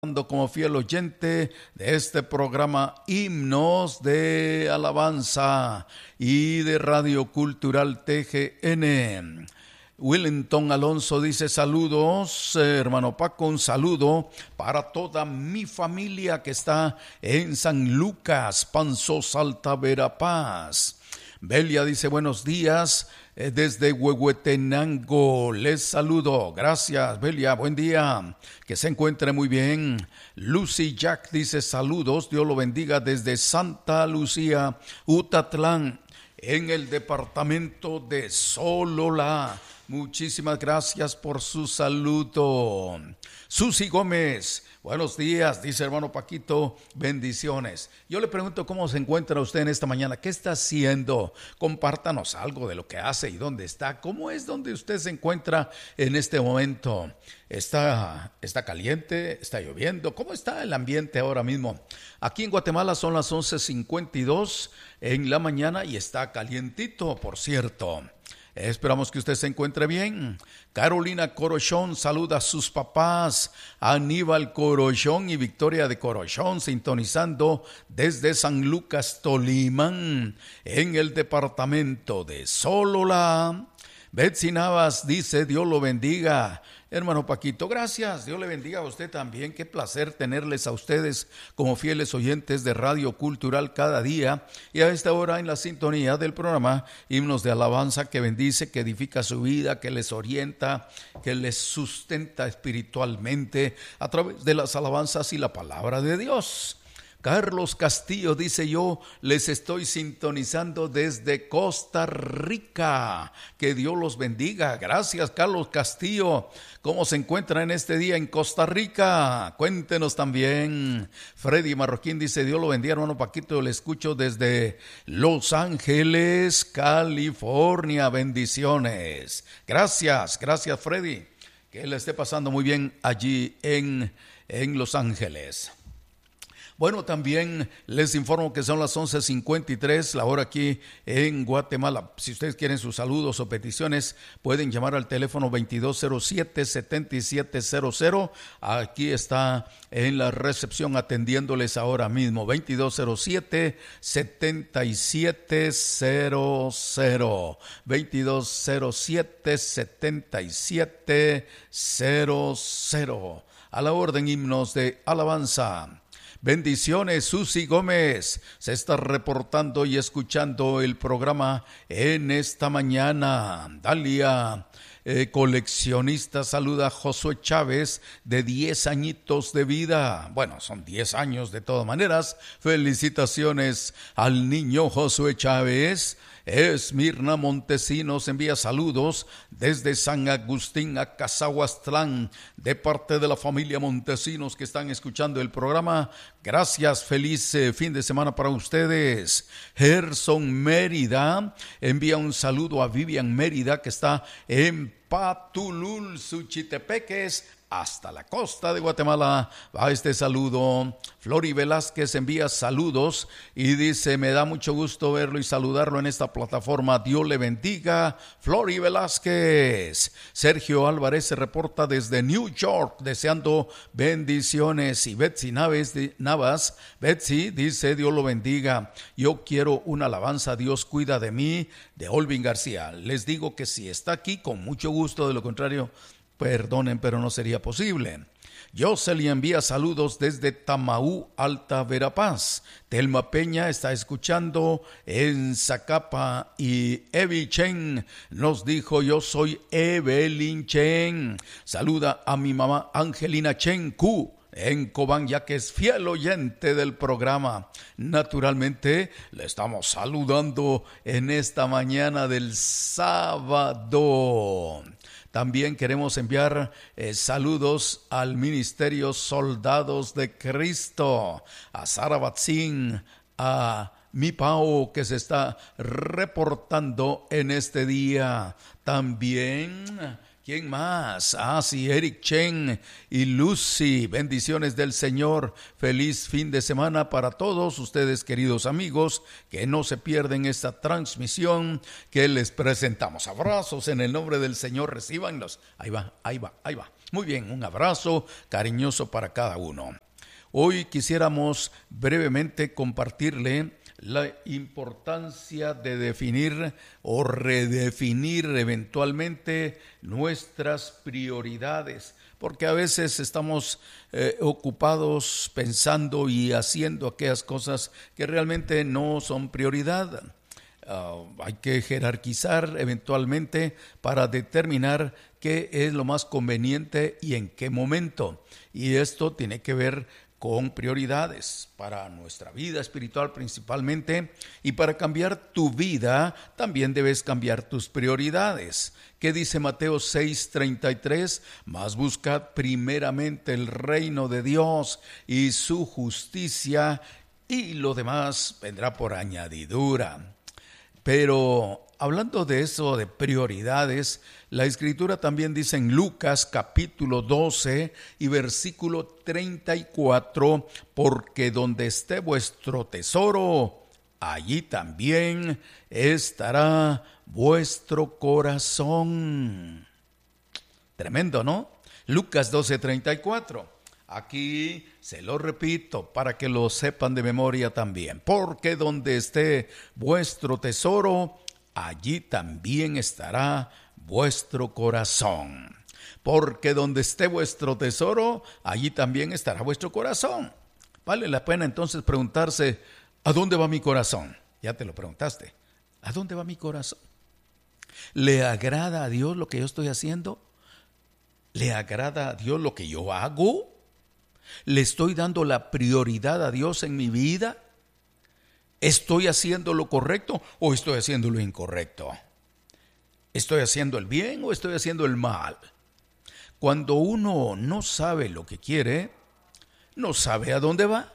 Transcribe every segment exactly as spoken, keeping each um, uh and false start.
Como fiel oyente de este programa Himnos de Alabanza y de Radio Cultural T G N. Willington Alonso dice saludos, eh, hermano Paco, un saludo para toda mi familia que está en San Lucas, Panzo, Salta, Verapaz. Belia dice buenos días eh, desde Huehuetenango, les saludo, gracias Belia, buen día, que se encuentre muy bien. Lucy Jack dice saludos, Dios lo bendiga desde Santa Lucía, Utatlán, en el departamento de Sololá. Muchísimas gracias por su saludo. Susi Gómez, buenos días, dice hermano Paquito, bendiciones. Yo le pregunto cómo se encuentra usted en esta mañana, ¿qué está haciendo? Compártanos algo de lo que hace y dónde está, cómo es donde usted se encuentra en este momento. ¿Está, está caliente? ¿Está lloviendo? ¿Cómo está el ambiente ahora mismo? Aquí en Guatemala son las once cincuenta y dos en la mañana y está calientito, por cierto. Esperamos que usted se encuentre bien. Carolina Corochón saluda a sus papás, Aníbal Corochón y Victoria de Corochón, sintonizando desde San Lucas, Tolimán, en el departamento de Sololá. Betsy Navas dice, Dios lo bendiga. Hermano Paquito, gracias, Dios le bendiga a usted también, qué placer tenerles a ustedes como fieles oyentes de Radio Cultural cada día y a esta hora en la sintonía del programa Himnos de Alabanza que bendice, que edifica su vida, que les orienta, que les sustenta espiritualmente a través de las alabanzas y la palabra de Dios. Carlos Castillo dice yo les estoy sintonizando desde Costa Rica, que Dios los bendiga. Gracias Carlos Castillo. ¿Cómo se encuentra en este día en Costa Rica? Cuéntenos también. Freddy Marroquín dice Dios lo bendiga hermano Paquito, yo le escucho desde Los Ángeles, California. Bendiciones. Gracias, gracias Freddy. Que le esté pasando muy bien allí en, en Los Ángeles. Bueno, también les informo que son las once cincuenta y tres, la hora aquí en Guatemala. Si ustedes quieren sus saludos o peticiones, pueden llamar al teléfono veintidós cero siete, setenta y siete cero cero. Aquí está en la recepción atendiéndoles ahora mismo. veintidós cero siete, setenta y siete cero cero. veintidós cero siete, setenta y siete cero cero. A la orden, Himnos de Alabanza. Bendiciones, Susi Gómez se está reportando y escuchando el programa en esta mañana. Dalia, eh, coleccionista, saluda a Josué Chávez de diez añitos de vida. Bueno, son diez años de todas maneras. Felicitaciones al niño Josué Chávez. Esmirna Montesinos envía saludos desde San Agustín a Cazahuastlán de parte de la familia Montesinos que están escuchando el programa. Gracias, feliz eh, fin de semana para ustedes. Gerson Mérida envía un saludo a Vivian Mérida que está en Patulul, Suchitepeques, hasta la costa de Guatemala. Va este saludo. Flori Velázquez envía saludos y dice, me da mucho gusto verlo y saludarlo en esta plataforma. Dios le bendiga. Flori Velázquez. Sergio Álvarez se reporta desde New York deseando bendiciones. Y Betsy Naves, Navas, Betsy dice, Dios lo bendiga. Yo quiero una alabanza, Dios cuida de mí, de Olvin García. Les digo que si está aquí, con mucho gusto, de lo contrario, perdonen, pero no sería posible. Yoseli envía saludos desde Tamaú, Alta Verapaz. Telma Peña está escuchando en Zacapa y Evi Chen nos dijo, yo soy Evelyn Chen. Saluda a mi mamá Angelina Chen Q en Cobán, ya que es fiel oyente del programa. Naturalmente, le estamos saludando en esta mañana del sábado. También queremos enviar eh, saludos al Ministerio Soldados de Cristo, a Sara Batzin, a mi Pau que se está reportando en este día. También, ¿quién más? Ah, sí, Eric Chen y Lucy. Bendiciones del Señor. Feliz fin de semana para todos ustedes, queridos amigos, que no se pierden esta transmisión que les presentamos. Abrazos en el nombre del Señor. Recíbanlos. Ahí va, ahí va, ahí va. Muy bien, un abrazo cariñoso para cada uno. Hoy quisiéramos brevemente compartirle la importancia de definir o redefinir eventualmente nuestras prioridades, porque a veces estamos eh, ocupados pensando y haciendo aquellas cosas que realmente no son prioridad. Uh, hay que jerarquizar eventualmente para determinar qué es lo más conveniente y en qué momento. Y esto tiene que ver con prioridades para nuestra vida espiritual principalmente, y para cambiar tu vida también debes cambiar tus prioridades. ¿Qué dice Mateo seis treinta y tres? Mas buscad primeramente el reino de Dios y su justicia, y lo demás vendrá por añadidura. Pero hablando de eso, de prioridades, la Escritura también dice en Lucas capítulo doce y versículo treinta y cuatro, porque donde esté vuestro tesoro, allí también estará vuestro corazón. Tremendo, ¿no? Lucas doce treinta y cuatro. Aquí se lo repito para que lo sepan de memoria también. Porque donde esté vuestro tesoro, allí también estará vuestro corazón. Porque donde esté vuestro tesoro, allí también estará vuestro corazón. Vale la pena entonces preguntarse, ¿a dónde va mi corazón? Ya te lo preguntaste. ¿A dónde va mi corazón? ¿Le agrada a Dios lo que yo estoy haciendo? ¿Le agrada a Dios lo que yo hago? ¿Le estoy dando la prioridad a Dios en mi vida? ¿Estoy haciendo lo correcto o estoy haciendo lo incorrecto? ¿Estoy haciendo el bien o estoy haciendo el mal? Cuando uno no sabe lo que quiere, no sabe a dónde va.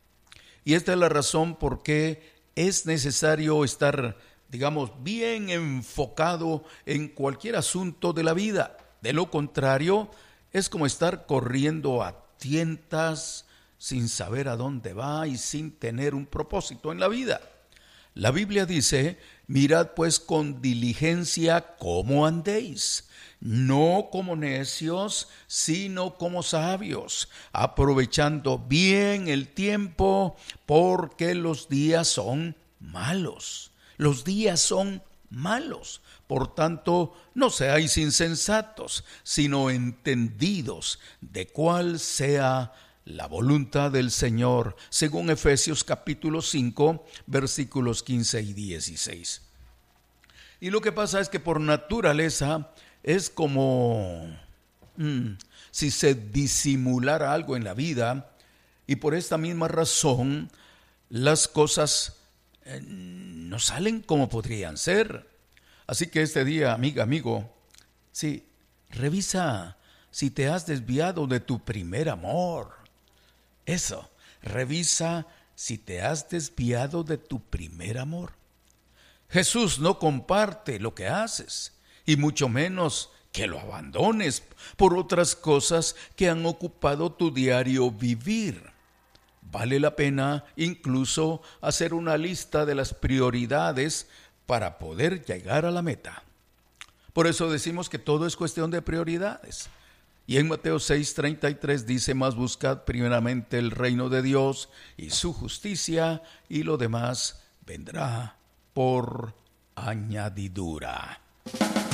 Y esta es la razón por qué es necesario estar, digamos, bien enfocado en cualquier asunto de la vida. De lo contrario, es como estar corriendo a tientas sin saber a dónde va y sin tener un propósito en la vida. La Biblia dice, mirad pues con diligencia cómo andéis, no como necios, sino como sabios, aprovechando bien el tiempo, porque los días son malos. Los días son malos. Por tanto, no seáis insensatos, sino entendidos de cuál sea la voluntad del Señor, según Efesios capítulo cinco, versículos quince y dieciséis. Y lo que pasa es que por naturaleza es como mmm, si se disimulara algo en la vida, y por esta misma razón las cosas eh, no salen como podrían ser. Así que este día, amiga, amigo, sí, revisa si te has desviado de tu primer amor. Eso, revisa si te has desviado de tu primer amor. Jesús no comparte lo que haces, y mucho menos que lo abandones por otras cosas que han ocupado tu diario vivir. Vale la pena incluso hacer una lista de las prioridades para poder llegar a la meta. Por eso decimos que todo es cuestión de prioridades. Y en Mateo seis treinta y tres dice, mas buscad primeramente el reino de Dios y su justicia, y lo demás vendrá por añadidura.